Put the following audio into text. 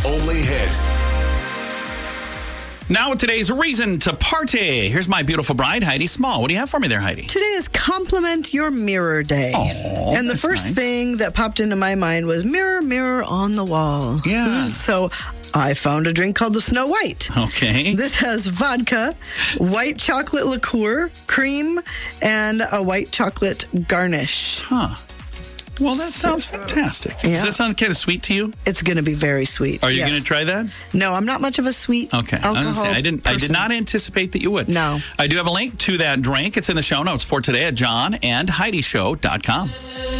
only hit. Now with today's reason to party. Here's my beautiful bride, Heidi Small. What do you have for me there, Heidi? Today is Compliment Your Mirror Day. Oh, and the first thing that popped into my mind was mirror, mirror on the wall. Yeah. So I found a drink called the Snow White. Okay. This has vodka, white chocolate liqueur, cream, and a white chocolate garnish. Huh. Well, that sounds fantastic. Yeah. Does that sound kind of sweet to you? It's going to be very sweet. Are you going to try that? No, I'm not much of a sweet alcohol I did person. not anticipate that you would. No. I do have a link to that drink. It's in the show notes for today at johnandheidishow.com.